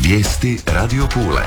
Vijesti Radio Pule.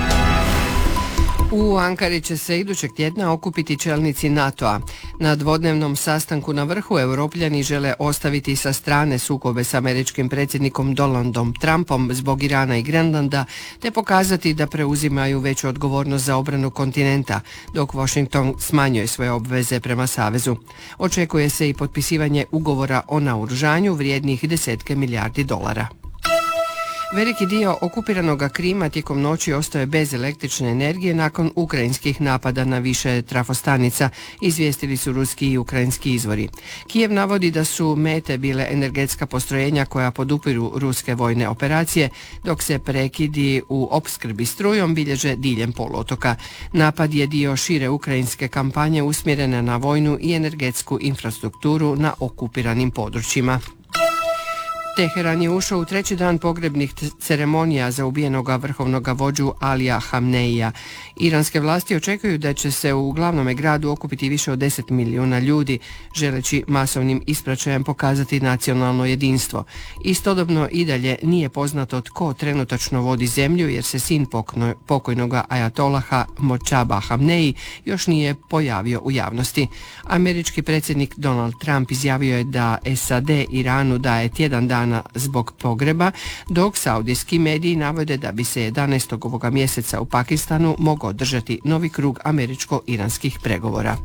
U Ankari će se idućeg tjedna okupiti čelnici NATO-a. Na dvodnevnom sastanku na vrhu Europljani žele ostaviti sa strane sukobe s američkim predsjednikom Donaldom Trumpom zbog Irana i Grenlanda, te pokazati da preuzimaju veću odgovornost za obranu kontinenta, dok Washington smanjuje svoje obveze prema savezu. Očekuje se i potpisivanje ugovora o naoružanju vrijednih desetke milijardi dolara. Veliki dio okupiranog Krima tijekom noći ostao je bez električne energije nakon ukrajinskih napada na više trafostanica, izvijestili su ruski i ukrajinski izvori. Kijev navodi da su mete bile energetska postrojenja koja podupiru ruske vojne operacije, dok se prekidi u opskrbi strujom bilježe diljem poluotoka. Napad je dio šire ukrajinske kampanje usmjerene na vojnu i energetsku infrastrukturu na okupiranim područjima. Teheran je ušao u treći dan pogrebnih ceremonija za ubijenoga vrhovnoga vođu Alija Hamneija. Iranske vlasti očekuju da će se u glavnome gradu okupiti više od 10 milijuna ljudi, želeći masovnim ispraćajem pokazati nacionalno jedinstvo. Istodobno i dalje nije poznato tko trenutačno vodi zemlju, jer se sin pokojnoga ajatolaha Močaba Hamneji još nije pojavio u javnosti. Američki predsjednik Donald Trump izjavio je da SAD Iranu daje tjedan dana zbog pogreba, dok saudijski mediji navode da bi se 11. ovoga mjeseca u Pakistanu mogao održati novi krug američko-iranskih pregovora.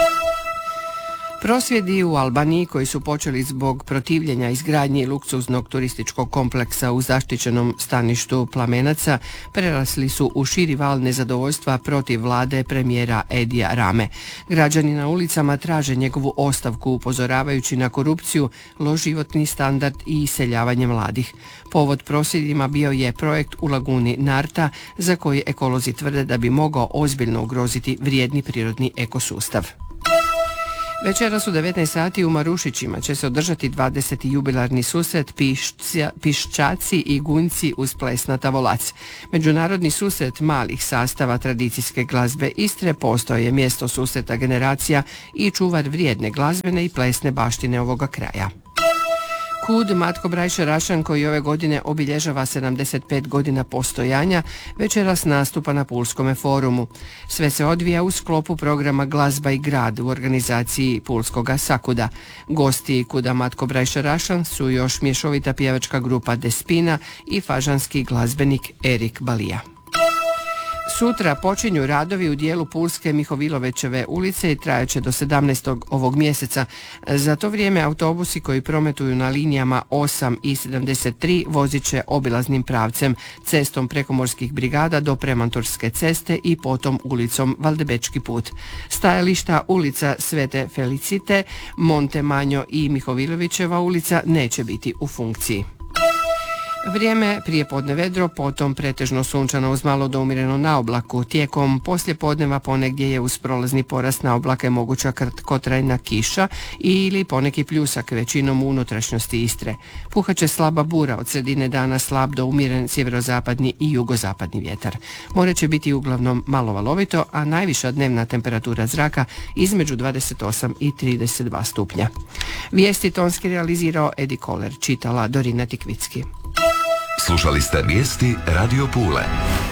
Prosvjedi u Albaniji koji su počeli zbog protivljenja izgradnji luksuznog turističkog kompleksa u zaštićenom staništu Plamenaca prerasli su u širi val nezadovoljstva protiv vlade premijera Edija Rame. Građani na ulicama traže njegovu ostavku, upozoravajući na korupciju, loš životni standard i iseljavanje mladih. Povod prosvjedima bio je projekt u laguni Narta, za koji ekolozi tvrde da bi mogao ozbiljno ugroziti vrijedni prirodni ekosustav. Večeras u 19 sati u Marušićima će se održati 20. jubilarni susret Piščaci i Gunjci uz ples na Tavolac. Međunarodni susret malih sastava tradicijske glazbe Istre postao je mjesto susreta generacija i čuvar vrijedne glazbene i plesne baštine ovoga kraja. KUD Matko Brajša Rašan, koji ove godine obilježava 75 godina postojanja, večeras nastupa na Pulskome forumu. Sve se odvija u sklopu programa Glazba i grad u organizaciji Pulskoga Sakuda. Gosti KUD-a Matko Brajša Rašan su još mješovita pjevačka grupa Despina i fažanski glazbenik Erik Balija. Sutra počinju radovi u dijelu Pulske Mihovilovićeve ulice i trajaće do 17. ovog mjeseca. Za to vrijeme autobusi koji prometuju na linijama 8 i 73 vozit će obilaznim pravcem, cestom prekomorskih brigada do Premantorske ceste i potom ulicom Valdebečki put. Stajališta ulica Svete Felicite, Monte Manjo i Mihovilovićeva ulica neće biti u funkciji. Vrijeme prijepodne vedro, potom pretežno sunčano uz malo do umjereno na oblaku. Tijekom poslijepodneva ponegdje je uz prolazni porast na oblake moguća kratkotrajna kiša ili poneki pljusak, većinom u unutrašnjosti Istre. Puhaće slaba bura, od sredine dana slab do umjeren sjeverozapadni i jugozapadni vjetar. More će biti uglavnom malo valovito, a najviša dnevna temperatura zraka između 28 i 32 stupnja. Vijesti tonski realizirao Edi Koler, čitala Dorina Tikvicki. Slušali ste vijesti Radio Pule.